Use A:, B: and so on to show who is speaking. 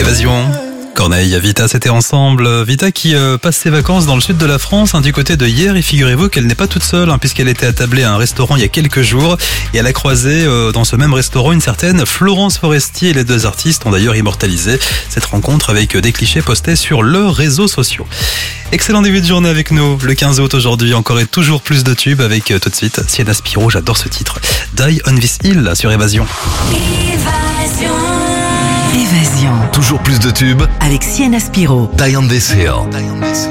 A: Évasion. Corneille, Vita, c'était ensemble. Vita qui passe ses vacances dans le sud de la France, du côté de Hyères. Et figurez-vous qu'elle n'est pas toute seule, puisqu'elle était attablée à un restaurant il y a quelques jours. Et elle a croisé dans ce même restaurant une certaine Florence Foresti. Et les deux artistes ont d'ailleurs immortalisé cette rencontre avec des clichés postés sur leurs réseaux sociaux. Excellent début de journée avec nous. Le 15 août aujourd'hui, encore et toujours plus de tubes avec tout de suite Sienna Spiro. J'adore ce titre. Die on this hill sur Évasion.
B: Évasion.
C: Toujours plus de tubes
B: Avec Sienna Spiro.
C: Die on this hill.